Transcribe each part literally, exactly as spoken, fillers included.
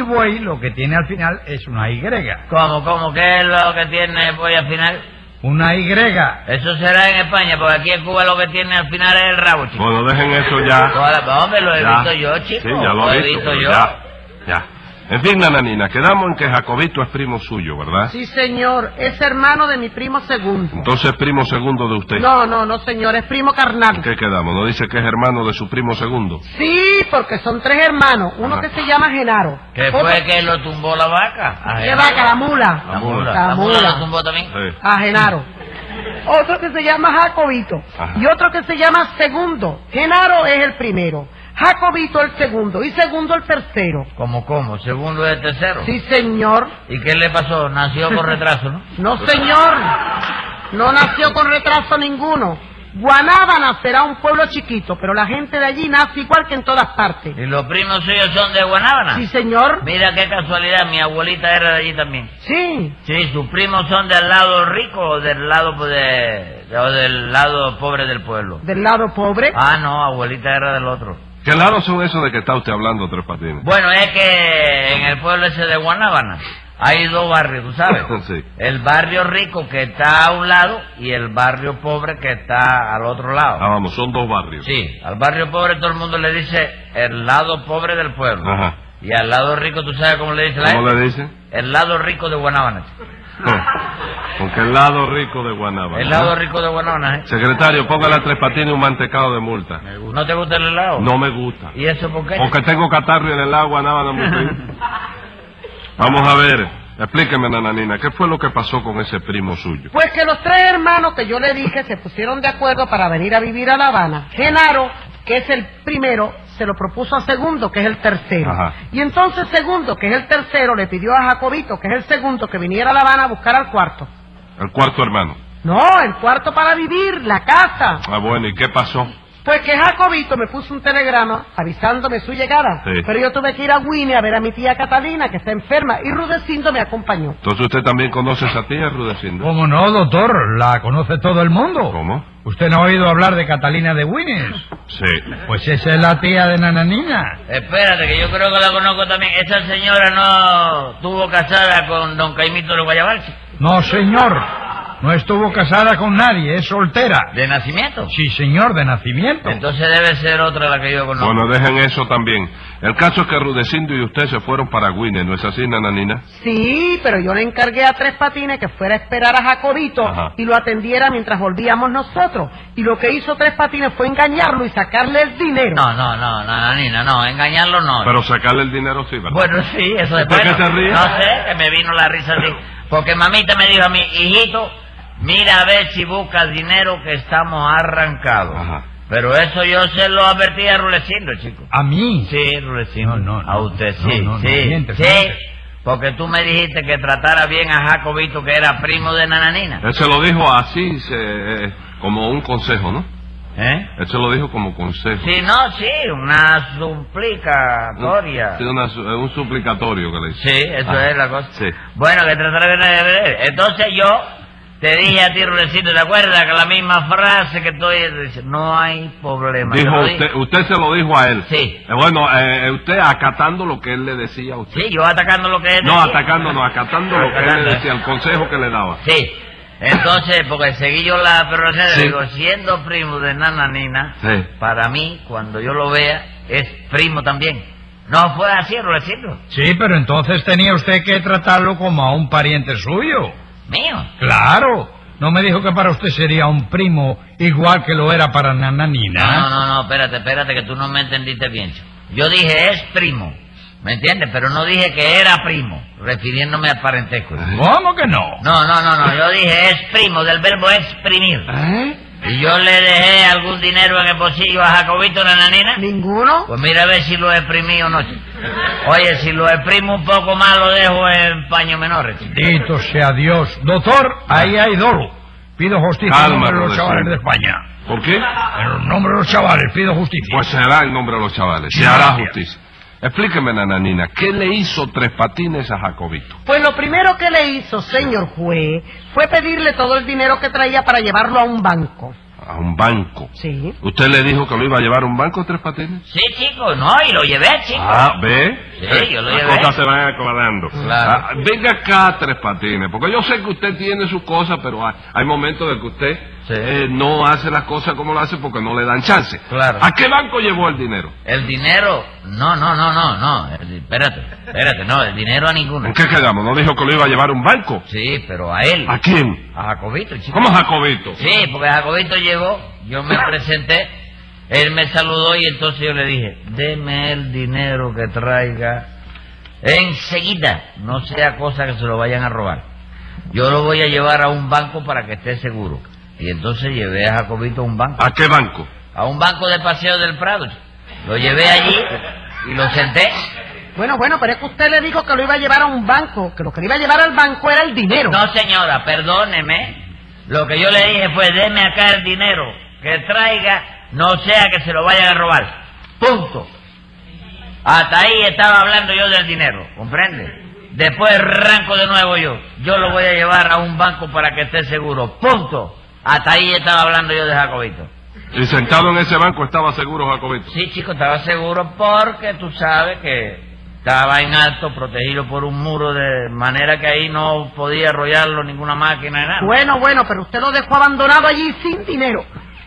buey lo que tiene al final es una Y. ¿Cómo, cómo? ¿Qué es lo que tiene buey al final? Una Y. Eso será en España, porque aquí en Cuba lo que tiene al final es el rabo, chico. Bueno, dejen eso ya. Toda, hombre, lo he ya. visto yo, chico. Sí, ya lo, lo he he visto, visto yo. Ya, ya. En fin, Nananina, quedamos en que Jacobito es primo suyo, ¿verdad? Sí, señor. Es hermano de mi primo segundo. Entonces, primo segundo de usted. No, no, no, señor. Es primo carnal. ¿En qué quedamos? ¿No dice que es hermano de su primo segundo? Sí, porque son tres hermanos. Uno Ajá. que se llama Genaro. ¿Qué Otro- fue que lo tumbó la vaca? A ¿Qué Genaro. vaca? La mula. La mula. La ¿La mula mula. lo tumbó también? Sí. A Genaro. Otro que se llama Jacobito. Ajá. Y otro que se llama Segundo. Genaro es el primero. Jacobito el segundo. Y Segundo el tercero. ¿Cómo, cómo? ¿Segundo y el tercero? Sí, señor. ¿Y qué le pasó? Nació con retraso, ¿no? No, señor. No nació con retraso ninguno. Guanábana será un pueblo chiquito, pero la gente de allí nace igual que en todas partes. ¿Y los primos suyos son de Guanábana? Sí, señor. Mira qué casualidad, mi abuelita era de allí también. Sí. Sí, sus primos son del lado rico o del lado pues, de, de- o del lado pobre del pueblo. Del lado pobre. Ah, no, abuelita era del otro. ¿Qué lados son esos de que está usted hablando, Tres Patines? Bueno, es que en el pueblo ese de Guanábana hay dos barrios, ¿tú sabes? Sí. El barrio rico que está a un lado y el barrio pobre que está al otro lado. Ah, vamos, son dos barrios. Sí, al barrio pobre todo el mundo le dice el lado pobre del pueblo. Ajá. Y al lado rico, ¿tú sabes cómo le dice la ¿Cómo gente? le dicen? El lado rico de Guanábana. Porque el lado rico de Guanábana. El lado rico de Guanábana, ¿eh? Secretario, póngale a Tres Patines un mantecado de multa. ¿No te gusta el helado? No me gusta. ¿Y eso por qué? Porque tengo catarro en el agua, nada muy frío. Vamos a ver, explíqueme, Nananina, ¿qué fue lo que pasó con ese primo suyo? Pues que los tres hermanos que yo le dije se pusieron de acuerdo para venir a vivir a La Habana. Genaro, que es el primero, se lo propuso a Segundo, que es el tercero. Ajá. Y entonces Segundo, que es el tercero, le pidió a Jacobito, que es el segundo, que viniera a La Habana a buscar al cuarto. El cuarto hermano. No, el cuarto para vivir, la casa. Ah, bueno, ¿y qué pasó? Pues que Jacobito me puso un telegrama avisándome su llegada. Sí. Pero yo tuve que ir a Winnie a ver a mi tía Catalina, que está enferma, y Rudecindo me acompañó. Entonces usted también conoce a esa tía, Rudecindo. ¿Cómo no, doctor? La conoce todo el mundo. ¿Cómo? ¿Usted no ha oído hablar de Catalina de Winnes? Sí. Pues esa es la tía de Nananina. Espérate, que yo creo que la conozco también. Esa señora no estuvo casada con don Caimito de Guayabal, No, señor. No estuvo casada con nadie, es soltera. de nacimiento. Sí, señor, de nacimiento. Entonces debe ser otra la que yo conozco. Bueno, dejen eso también. El caso es que Rudecindo y usted se fueron para Guine, ¿no es así, Nananina? Sí, pero yo le encargué a Tres Patines que fuera a esperar a Jacobito Ajá. y lo atendiera mientras volvíamos nosotros. Y lo que hizo Tres Patines fue engañarlo y sacarle el dinero. No, no, no, nananina, no, engañarlo no. Pero sacarle el dinero sí, ¿verdad? Bueno, sí, eso es ¿Por qué bueno. se ríe? No sé, que me vino la risa así. Porque mamita me dijo a mí, hijito, mira a ver si busca el dinero que estamos arrancados. Ajá. Pero eso yo se lo advertí a Rulecindo, chico. ¿A mí? Sí, Rulecindo. No, no, a usted sí, no, no, no, sí, mientes, sí. mientes. Porque tú me dijiste que tratara bien a Jacobito, que era primo de Nananina. Él se lo dijo así, se- eh, como un consejo, ¿no? ¿Eh? Él se lo dijo como consejo. Sí, no, sí, una suplicatoria. Sí, una su- un suplicatorio que le hizo. Sí, eso Ah, es la cosa. Sí. Bueno, que tratará bien de ver. Entonces yo te dije a ti, Rulecito, ¿te acuerdas que la misma frase que estoy diciendo? No hay problema. Te Dijo lo dije. usted, usted se lo dijo a él. Sí. Eh, bueno, eh, usted acatando lo que él le decía a usted. Sí, yo atacando lo que él No, decía. atacando, no, acatando lo que él Atacando, le ¿eh? decía, el consejo que le daba. Sí. Entonces, porque seguí yo la perversión, Sí. digo, siendo primo de Nananina, Sí. para mí, cuando yo lo vea, es primo también. ¿No fue así, Rulecito? Sí, pero entonces tenía usted que tratarlo como a un pariente suyo. Mío. Claro. ¿No me dijo que para usted sería un primo igual que lo era para Nananina? No, no, no, no, espérate, espérate, que tú no me entendiste bien, chico. Yo dije es primo, ¿me entiendes? Pero no dije que era primo, refiriéndome al parentesco. ¿Cómo que no? No, no, no, no, yo dije es primo, del verbo exprimir. ¿Eh? Y yo le dejé algún dinero en el bolsillo a Jacobito Nananina. ¿Ninguno? Pues mira a ver si lo exprimí o no, chico. Oye, si lo exprimo un poco más, lo dejo en paño menores, chico. Bendito sea Dios. Doctor, ahí hay dolo. Pido justicia en Calma, nombre de los Rudecindo. chavales de España. ¿Por qué? En nombre de los chavales, pido justicia. Pues será en nombre de los chavales. Se hará justicia. Explíqueme, Nananina, ¿qué le hizo Tres Patines a Jacobito? Pues lo primero que le hizo, señor juez, fue pedirle todo el dinero que traía para llevarlo a un banco. A un banco. Sí. ¿Usted le dijo que lo iba a llevar a un banco, Tres Patines? Sí, chico, no, y lo llevé, chico. Ah, ¿ve? Sí, yo lo Las llevé. cosas se van aclarando. Claro. Ah, venga acá, Tres Patines, porque yo sé que usted tiene sus cosas, pero hay, hay momentos de que usted Sí. eh, no hace las cosas como lo hace porque no le dan chance. Claro. ¿A qué banco llevó el dinero? El dinero, no, no, no, no, no, el- espérate, espérate, no, el dinero a ninguno. ¿En qué quedamos? ¿No dijo que lo iba a llevar a un banco? Sí, pero a él. ¿A quién? A Jacobito, chico. ¿Cómo Jacobito? Sí, porque Jacobito llegó, yo me presenté, él me saludó y entonces yo le dije, deme el dinero que traiga enseguida, no sea cosa que se lo vayan a robar. Yo lo voy a llevar a un banco para que esté seguro. Y entonces llevé a Jacobito a un banco, ¿A qué banco? a un banco de Paseo del Prado. chico. Lo llevé allí y lo senté. Bueno, bueno, pero es que usted le dijo que lo iba a llevar a un banco, que lo que le iba a llevar al banco era el dinero. No, señora, perdóneme. Lo que yo le dije fue, deme acá el dinero que traiga, no sea que se lo vayan a robar. Punto. Hasta ahí estaba hablando yo del dinero, ¿comprende? Después arranco de nuevo yo. Yo lo voy a llevar a un banco para que esté seguro. Punto. Hasta ahí estaba hablando yo de Jacobito. Y sentado en ese banco estaba seguro Jacobito. Sí, chico, estaba seguro porque tú sabes que estaba en alto, protegido por un muro, de manera que ahí no podía arrollarlo ninguna máquina ni nada. Bueno, bueno, pero usted lo dejó abandonado allí sin dinero.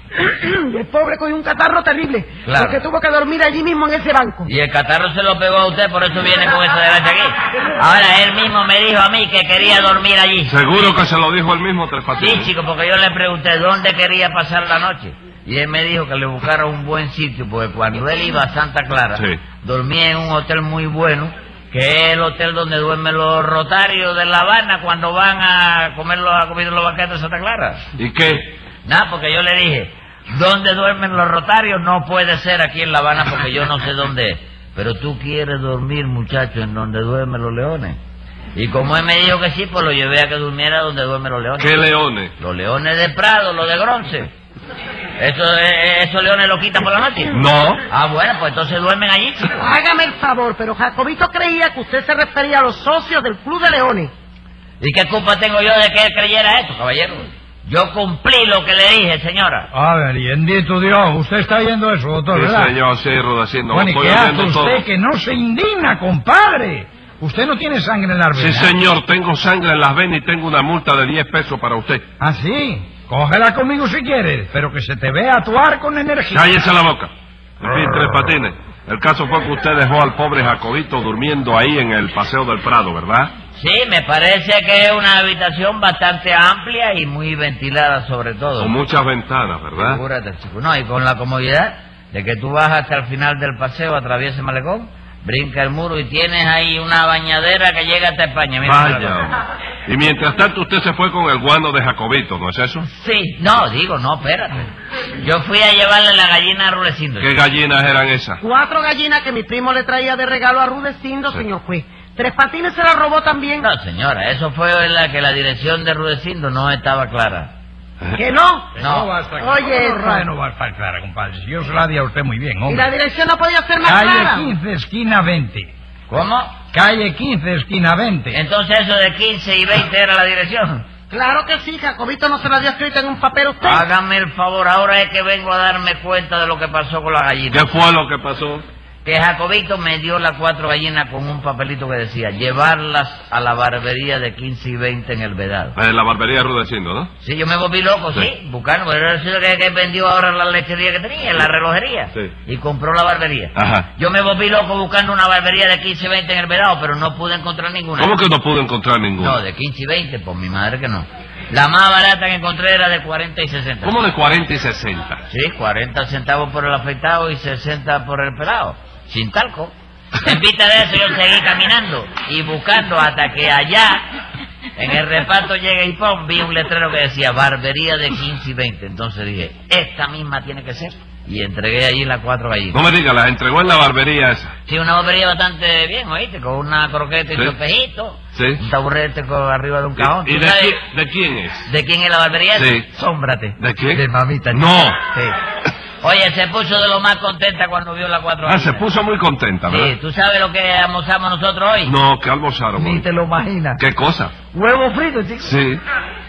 Y el pobre cogió un catarro terrible, Claro. porque tuvo que dormir allí mismo en ese banco. Y el catarro se lo pegó a usted, por eso viene con esa desgracia aquí. Ahora él mismo me dijo a mí que quería dormir allí. Seguro que se lo dijo el mismo Tres Sí, Patines. chico, porque yo le pregunté dónde quería pasar la noche. Y él me dijo que le buscara un buen sitio, porque cuando él iba a Santa Clara, Sí. dormía en un hotel muy bueno, que es el hotel donde duermen los rotarios de La Habana cuando van a comer los, a comer los banquetes de Santa Clara. ¿Y qué? Nada, porque yo le dije, ¿dónde duermen los rotarios? No puede ser aquí en La Habana porque yo no sé dónde es. Pero tú quieres dormir, muchacho, en donde duermen los leones. Y como él me dijo que sí, pues lo llevé a que durmiera donde duermen los leones. ¿Qué leones? Los leones de Prado, los de bronce. ¿Eso, eh, ¿Esos leones lo quitan por la noche? No. Ah, bueno, pues entonces duermen allí, chico. Hágame el favor, pero Jacobito creía que usted se refería a los socios del Club de Leones. ¿Y qué culpa tengo yo de que él creyera esto, caballero? Yo cumplí lo que le dije, señora. A ver, y bendito Dios, usted está oyendo eso, doctor, Sí, ¿verdad? señor, sí, Rudecindo. Bueno, ¿y estoy qué hace oyendo usted todo. que no se indigna, compadre? Usted no tiene sangre en la Sí, venas. señor, tengo sangre en las venas y tengo una multa de diez pesos para usted. ¿Ah, sí? Cógela conmigo si quieres, pero que se te vea actuar con energía. Cállese la boca. En fin, Tres Patines. El caso fue que usted dejó al pobre Jacobito durmiendo ahí en el Paseo del Prado, ¿verdad? Sí, me parece que es una habitación bastante amplia y muy ventilada sobre todo. Con muchas ventanas, ¿verdad? Figúrate, chico. No, y con la comodidad de que tú vas hasta el final del paseo, atraviesa el malecón, brinca el muro y tienes ahí una bañadera que llega hasta España. Mira, mira, mira. Vaya. Y mientras tanto usted se fue con el guano de Jacobito, ¿no es eso? Sí, no, digo, no, espérate. Yo fui a llevarle la gallina a Rudecindo. ¿Qué gallinas eran esas? Cuatro gallinas que mi primo le traía de regalo a Rudecindo, Sí. señor juez. Tres Patines se las robó también. No, señora, eso fue en la que la dirección de Rudecindo no estaba clara. ¿Que no? No. va a estar Oye, clara. eso. No, no va a estar clara, compadre. Si yo se la di a usted muy bien, Y hombre. la dirección no podía ser más clara. Calle quince, esquina veinte. ¿Cómo? Calle quince, esquina veinte. Entonces eso de quince y veinte era la dirección. Claro que sí, Jacobito no se la dio escrita en un papel a usted. Hágame el favor, ahora es que vengo a darme cuenta de lo que pasó con la gallina. ¿Qué fue lo que pasó? Que Jacobito me dio las cuatro gallinas con un papelito que decía llevarlas a la barbería de quince y veinte en el Vedado. En la barbería de Rudecindo, ¿no? Sí, yo me volví loco, sí, Sí. buscando, pero era eso que, que vendió ahora la lechería que tenía, la relojería, Sí. y compró la barbería. Ajá. Yo me volví loco buscando una barbería de quince y veinte en el Vedado, pero no pude encontrar ninguna. ¿Cómo que no pude encontrar ninguno? No, de quince y veinte, por mi madre que no. La más barata que encontré era de cuarenta y sesenta. ¿Cómo de cuarenta y sesenta? Sí, cuarenta centavos por el afeitado y sesenta por el pelado, sin talco. En vista de eso yo seguí caminando y buscando hasta que allá, en el reparto llegué y pum, vi un letrero que decía barbería de quince y veinte. Entonces dije, esta misma tiene que ser. Y entregué allí las cuatro gallinas. No me diga, las entregó en la barbería esa. Sí, una barbería bastante bien, ¿oíste? Con una croqueta y Sí. su espejito. Sí. Un taburete con arriba de un cajón. ¿Y ¿Tú de, sabes qui- de quién es? de quién es la barbería? Sí. Sómbrate. ¿De quién? De mamita. No. Sí. Oye, se puso de lo más contenta cuando vio las cuatro Ah, se gallinas. puso muy contenta, Sí, ¿verdad? ¿tú sabes lo que almorzamos nosotros hoy? No, que almorzaron. Ni hoy. te lo imaginas. ¿Qué cosa? Huevo frito, chico. Sí.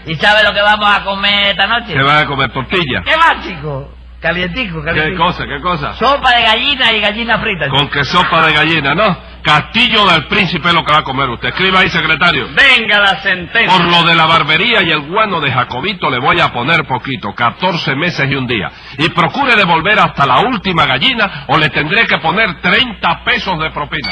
¿Y sabe lo que vamos a comer esta noche? ¿Qué vas a comer? ¿Tortilla? ¿Qué más, chico? Calientico, ¿Qué calientico. cosa, qué cosa? Sopa de gallina y gallina frita. Con que sopa de gallina, ¿no? Castillo del Príncipe es lo que va a comer usted. Escriba ahí, secretario. Venga la sentencia. Por lo de la barbería y el guano de Jacobito le voy a poner poquito, catorce meses y un día. Y procure devolver hasta la última gallina o le tendré que poner treinta pesos de propina.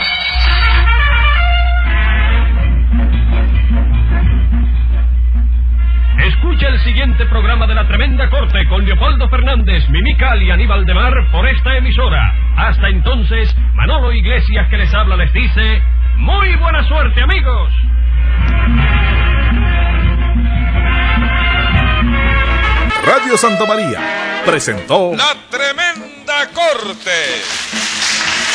Escucha el siguiente programa de La Tremenda Corte con Leopoldo Fernández, Mimical y Aníbal de Mar por esta emisora. Hasta entonces, Manolo Iglesias que les habla les dice, ¡muy buena suerte, amigos! Radio Santa María presentó La Tremenda Corte.